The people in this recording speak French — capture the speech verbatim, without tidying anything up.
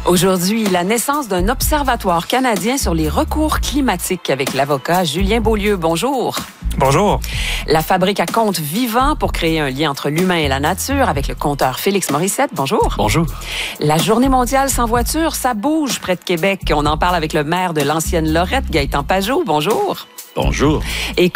Aujourd'hui, la naissance d'un observatoire canadien sur les recours climatiques avec l'avocat Julien Beaulieu. Bonjour. Bonjour. La fabrique à compte vivant pour créer un lien entre l'humain et la nature avec le conteur Félix Morissette. Bonjour. Bonjour. La journée mondiale sans voiture, ça bouge près de Québec. On en parle avec le maire de l'ancienne Lorette, Gaëtan Pajot. Bonjour. Bonjour. Et